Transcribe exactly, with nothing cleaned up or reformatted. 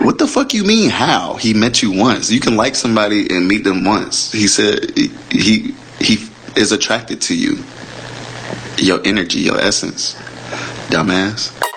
What the fuck you mean how? He met you once. You can like somebody and meet them once. He said he he, he is attracted to you. Your energy, your essence. Dumbass.